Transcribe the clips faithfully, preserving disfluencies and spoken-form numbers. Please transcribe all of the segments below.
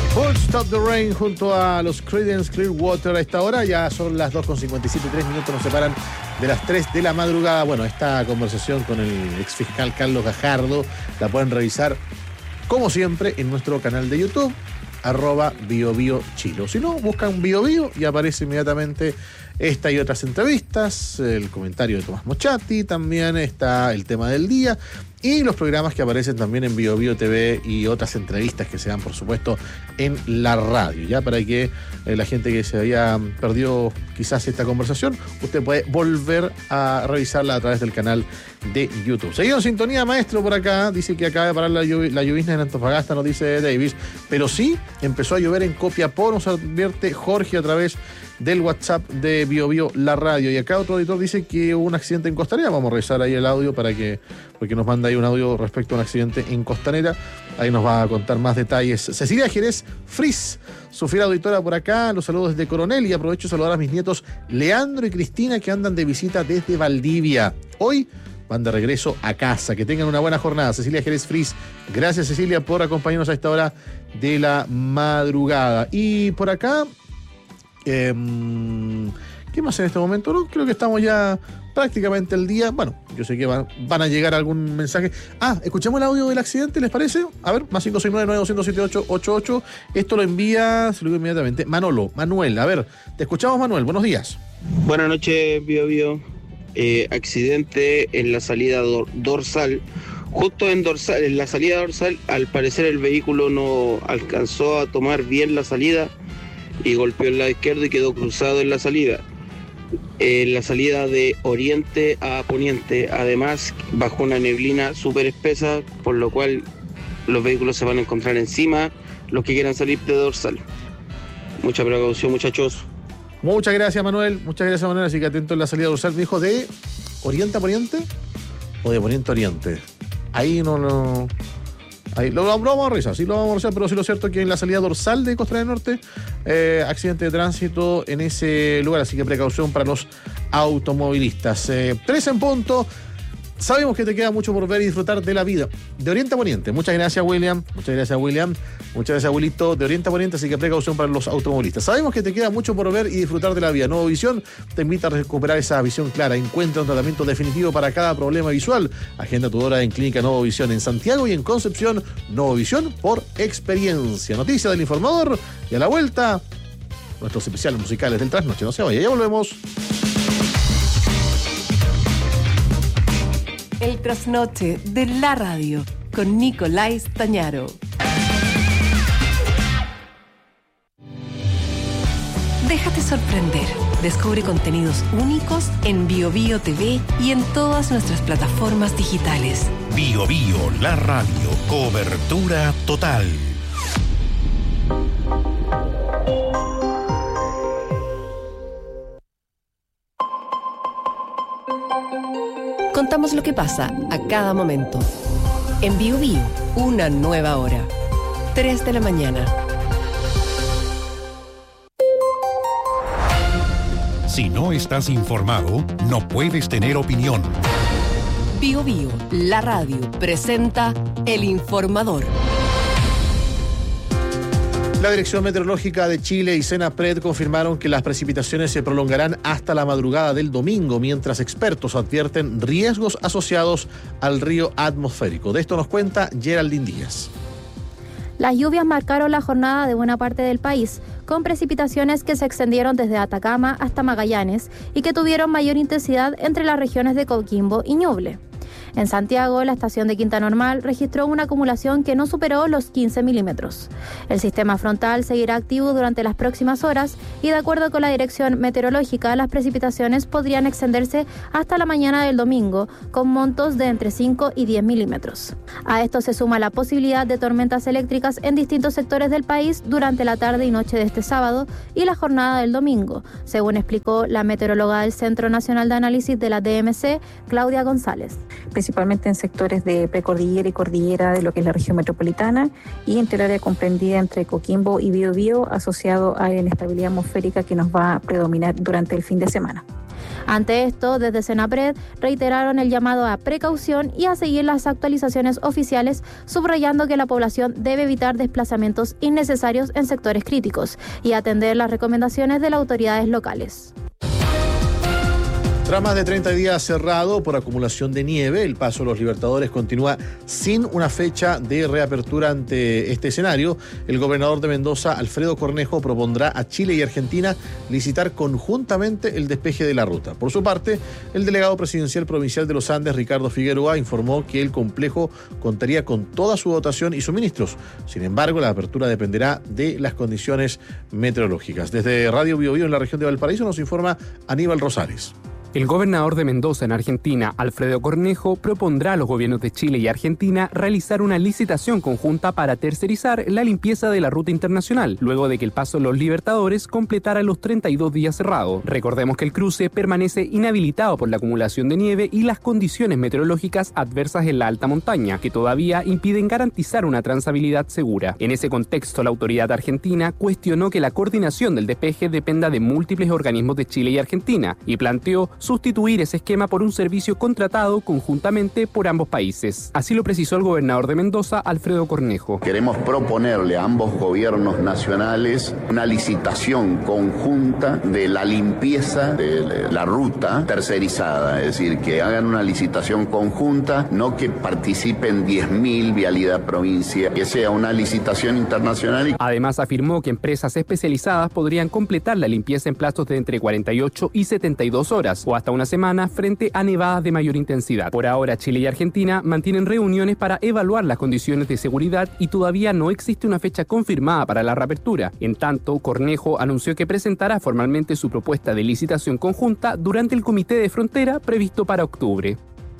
Full Stop the Rain junto a los Creedence Clearwater a esta hora. Ya son las dos con cincuenta y siete, tres minutos nos separan de las tres de la madrugada. Bueno, esta conversación con el exfiscal Carlos Gajardo la pueden revisar, como siempre, en nuestro canal de YouTube, arroba Bio Bio Chilo. Si no, buscan Bio Bio y aparece inmediatamente esta y otras entrevistas, el comentario de Tomás Mochati, también está el tema del día y los programas que aparecen también en Bio Bio T V y otras entrevistas que se dan, por supuesto, en la radio. Ya para que eh, la gente que se había perdido quizás esta conversación, usted puede volver a revisarla a través del canal de YouTube. Seguido en sintonía, maestro, por acá, dice que acaba de parar la, lluv- la llovizna en Antofagasta, nos dice Davis, pero sí empezó a llover en Copiapó, nos advierte Jorge a través del WhatsApp de Bio Bio La Radio. Y acá otro auditor dice que hubo un accidente en Costanera. Vamos a revisar ahí el audio para que, porque nos manda ahí un audio respecto a un accidente en Costanera. Ahí nos va a contar más detalles Cecilia Jerez Fris, su fiel auditora por acá. Los saludos desde Coronel y aprovecho a saludar a mis nietos Leandro y Cristina que andan de visita desde Valdivia. Hoy van de regreso a casa. Que tengan una buena jornada. Cecilia Jerez Fris. Gracias, Cecilia, por acompañarnos a esta hora de la madrugada. Y por acá, Eh, ¿qué más en este momento? No, creo que estamos ya prácticamente el día. Bueno, yo sé que van, van a llegar algún mensaje. Ah, escuchamos el audio del accidente, ¿les parece? A ver, más cinco seis nueve, nueve dos cero siete, ocho ocho ocho. Esto lo envía, se lo digo inmediatamente, Manolo, Manuel. A ver, te escuchamos, Manuel, buenos días. Buenas noches, Bio Bio. Eh, accidente en la salida dor- dorsal. Justo en dorsal, en la salida dorsal, al parecer el vehículo no alcanzó a tomar bien la salida y golpeó el lado izquierdo y quedó cruzado en la salida. En la salida de oriente a poniente, además, bajo una neblina súper espesa, por lo cual los vehículos se van a encontrar encima, los que quieran salir de dorsal. Mucha precaución, muchachos. Muchas gracias, Manuel. Muchas gracias, Manuel. Así que atento en la salida dorsal. Me dijo de oriente a poniente o de poniente a oriente. Ahí no lo... Ahí, lo, lo vamos a revisar, sí lo vamos a revisar, pero sí lo cierto es que en la salida dorsal de Costa del Norte, eh, accidente de tránsito en ese lugar, así que precaución para los automovilistas. Eh, tres en punto. Sabemos que te queda mucho por ver y disfrutar de la vida. De Oriente a Poniente. Muchas gracias, William. Muchas gracias, William. Muchas gracias, abuelito. De Oriente a Poniente, así que precaución para los automovilistas. Sabemos que te queda mucho por ver y disfrutar de la vida. Nuevo Visión te invita a recuperar esa visión clara. Encuentra un tratamiento definitivo para cada problema visual. Agenda tu hora en Clínica Nuevo Visión en Santiago y en Concepción. Nuevo Visión por experiencia. Noticia del informador. Y a la vuelta, nuestros especiales musicales del Trasnoche. No se vaya, ya volvemos. El Trasnoche de la radio con Nicolás Tañaro. Déjate sorprender. Descubre contenidos únicos en Bio Bio T V y en todas nuestras plataformas digitales. Bio Bio, la radio. Cobertura total. Contamos lo que pasa a cada momento. En Bio Bio, una nueva hora. tres de la mañana. Si no estás informado, no puedes tener opinión. Bio Bio, la radio, presenta El Informador. La Dirección Meteorológica de Chile y Senapred confirmaron que las precipitaciones se prolongarán hasta la madrugada del domingo, mientras expertos advierten riesgos asociados al río atmosférico. De esto nos cuenta Geraldine Díaz. Las lluvias marcaron la jornada de buena parte del país, con precipitaciones que se extendieron desde Atacama hasta Magallanes y que tuvieron mayor intensidad entre las regiones de Coquimbo y Ñuble. En Santiago, la estación de Quinta Normal registró una acumulación que no superó los quince milímetros. El sistema frontal seguirá activo durante las próximas horas y, de acuerdo con la Dirección Meteorológica, las precipitaciones podrían extenderse hasta la mañana del domingo, con montos de entre cinco y diez milímetros. A esto se suma la posibilidad de tormentas eléctricas en distintos sectores del país durante la tarde y noche de este sábado y la jornada del domingo, según explicó la meteoróloga del Centro Nacional de Análisis de la D M C, Claudia González. Principalmente en sectores de precordillera y cordillera de lo que es la región metropolitana y entre el área comprendida entre Coquimbo y Biobío, asociado a la inestabilidad atmosférica que nos va a predominar durante el fin de semana. Ante esto, desde Senapred reiteraron el llamado a precaución y a seguir las actualizaciones oficiales, subrayando que la población debe evitar desplazamientos innecesarios en sectores críticos y atender las recomendaciones de las autoridades locales. Tras más de treinta días cerrado por acumulación de nieve, el Paso de los Libertadores continúa sin una fecha de reapertura. Ante este escenario, el gobernador de Mendoza, Alfredo Cornejo, propondrá a Chile y Argentina licitar conjuntamente el despeje de la ruta. Por su parte, el delegado presidencial provincial de los Andes, Ricardo Figueroa, informó que el complejo contaría con toda su dotación y suministros. Sin embargo, la apertura dependerá de las condiciones meteorológicas. Desde Radio Bio Bio en la región de Valparaíso nos informa Aníbal Rosales. El gobernador de Mendoza, en Argentina, Alfredo Cornejo, propondrá a los gobiernos de Chile y Argentina realizar una licitación conjunta para tercerizar la limpieza de la ruta internacional, luego de que el Paso de los Libertadores completara los treinta y dos días cerrados. Recordemos que el cruce permanece inhabilitado por la acumulación de nieve y las condiciones meteorológicas adversas en la alta montaña, que todavía impiden garantizar una transabilidad segura. En ese contexto, la autoridad argentina cuestionó que la coordinación del despeje dependa de múltiples organismos de Chile y Argentina y planteó sustituir ese esquema por un servicio contratado conjuntamente por ambos países. Así lo precisó el gobernador de Mendoza, Alfredo Cornejo. Queremos proponerle a ambos gobiernos nacionales una licitación conjunta de la limpieza de la ruta tercerizada, es decir, que hagan una licitación conjunta, no que participen diez mil Vialidad Provincia, que sea una licitación internacional. Además, afirmó que empresas especializadas podrían completar la limpieza en plazos de entre cuarenta y ocho y setenta y dos horas, o hasta una semana frente a nevadas de mayor intensidad. Por ahora, Chile y Argentina mantienen reuniones para evaluar las condiciones de seguridad y todavía no existe una fecha confirmada para la reapertura. En tanto, Cornejo anunció que presentará formalmente su propuesta de licitación conjunta durante el Comité de Frontera previsto para octubre.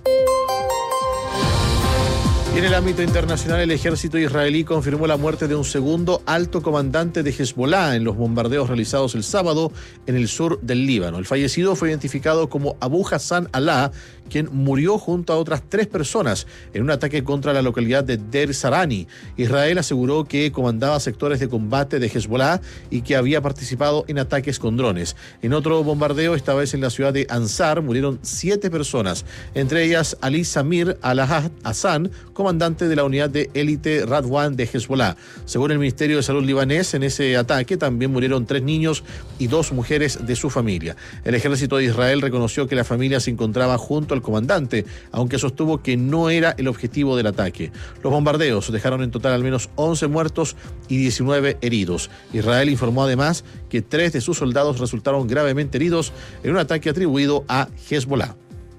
Y en el ámbito internacional, el ejército israelí confirmó la muerte de un segundo alto comandante de Hezbollah en los bombardeos realizados el sábado en el sur del Líbano. El fallecido fue identificado como Abu Hassan Alaa, quien murió junto a otras tres personas en un ataque contra la localidad de Deir Sarani. Israel aseguró que comandaba sectores de combate de Hezbollah y que había participado en ataques con drones. En otro bombardeo, esta vez en la ciudad de Ansar, murieron siete personas, entre ellas Ali Samir al-Hassan, comandante de la unidad de élite Radwan de Hezbollah. Según el Ministerio de Salud libanés, en ese ataque también murieron tres niños y dos mujeres de su familia. El ejército de Israel reconoció que la familia se encontraba junto al comandante, aunque sostuvo que no era el objetivo del ataque. Los bombardeos dejaron en total al menos once muertos y diecinueve heridos. Israel informó además que tres de sus soldados resultaron gravemente heridos en un ataque atribuido a Hezbollah.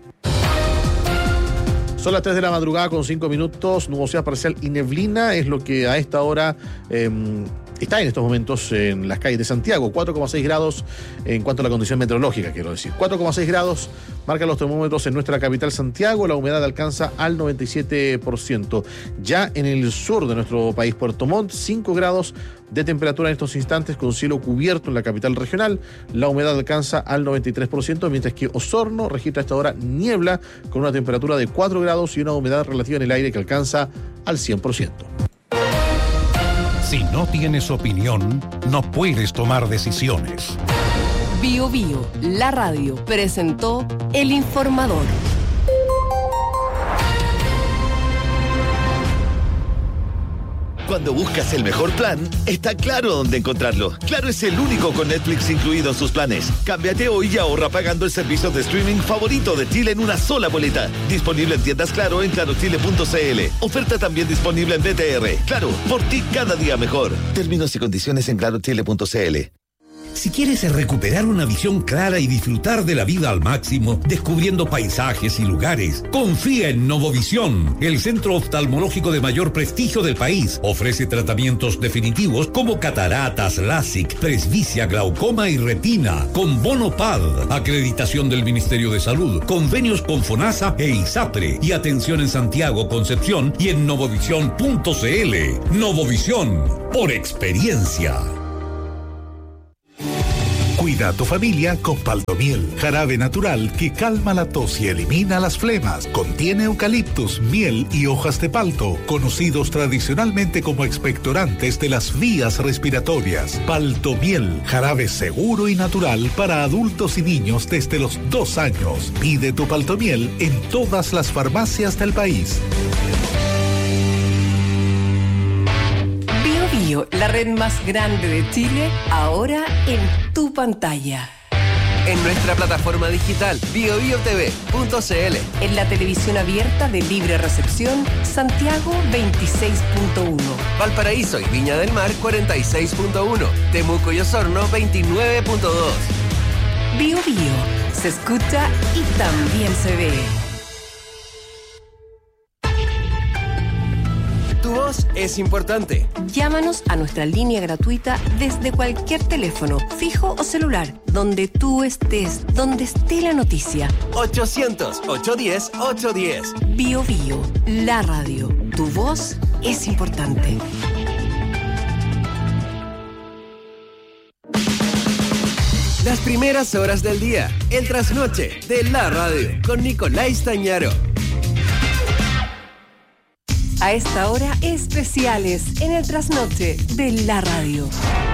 Son las tres de la madrugada con cinco minutos, nubosidad parcial y neblina es lo que a esta hora eh, está en estos momentos en las calles de Santiago. cuatro coma seis grados en cuanto a la condición meteorológica, quiero decir. cuatro coma seis grados marcan los termómetros en nuestra capital Santiago, la humedad alcanza al noventa y siete por ciento. Ya en el sur de nuestro país, Puerto Montt, cinco grados de temperatura en estos instantes con cielo cubierto en la capital regional. La humedad alcanza al noventa y tres por ciento, mientras que Osorno registra a esta hora niebla con una temperatura de cuatro grados y una humedad relativa en el aire que alcanza al cien por ciento. Si no tienes opinión, no puedes tomar decisiones. Bio Bio, la radio, presentó El Informador. Cuando buscas el mejor plan, está claro dónde encontrarlo. Claro es el único con Netflix incluido en sus planes. Cámbiate hoy y ahorra pagando el servicio de streaming favorito de Chile en una sola boleta. Disponible en tiendas Claro en claro chile punto c l. Oferta también disponible en B T R. Claro, por ti cada día mejor. Términos y condiciones en claro chile punto c l. Si quieres recuperar una visión clara y disfrutar de la vida al máximo, descubriendo paisajes y lugares, confía en Novovisión, el centro oftalmológico de mayor prestigio del país. Ofrece tratamientos definitivos como cataratas, LASIK, presbicia, glaucoma y retina, con bono P A D, acreditación del Ministerio de Salud, convenios con FONASA e ISAPRE, y atención en Santiago, Concepción y en novovisión punto c l. Novovisión, por experiencia. Cuidar Cuida a tu familia con Paltomiel, jarabe natural que calma la tos y elimina las flemas. Contiene eucaliptus, miel y hojas de palto, conocidos tradicionalmente como expectorantes de las vías respiratorias. Paltomiel, jarabe seguro y natural para adultos y niños desde los dos años. Pide tu Paltomiel en todas las farmacias del país. Bio, la red más grande de Chile, ahora en tu pantalla. En nuestra plataforma digital bio bio t v punto c l. En la televisión abierta de libre recepción, Santiago veintiséis punto uno. Valparaíso y Viña del Mar cuarenta y seis punto uno. Temuco y Osorno veintinueve punto dos. Bio Bio, se escucha y también se ve. Tu voz es importante. Llámanos a nuestra línea gratuita desde cualquier teléfono, fijo o celular, donde tú estés, donde esté la noticia. ochocientos, ochocientos diez, ochocientos diez. Bio Bio, la radio. Tu voz es importante. Las primeras horas del día, el trasnoche de la radio, con Nicolás Tañaro. A esta hora, especiales en el trasnoche de la radio.